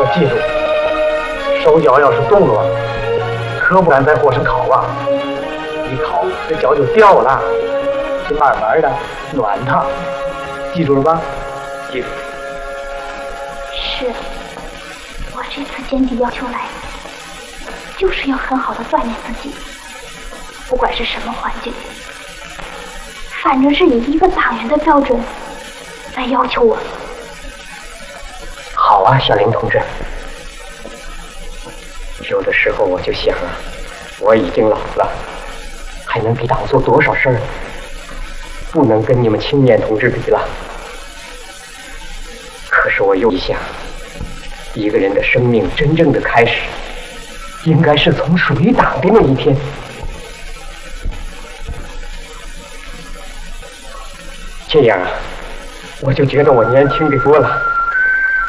记住，手脚要是动了，可不敢在火上烤啊！一烤，这脚就掉了。得慢慢的暖它，记住了吧？记住。 是，我这次坚定要求来，就是要很好的锻炼自己，不管是什么环境，反正是以一个党员的标准来要求我。 好啊，小林同志。有的时候我就想啊，我已经老了，还能给党做多少事儿？不能跟你们青年同志比了。可是我又一想，一个人的生命真正的开始，应该是从属于党的那一天。这样啊，我就觉得我年轻的多了。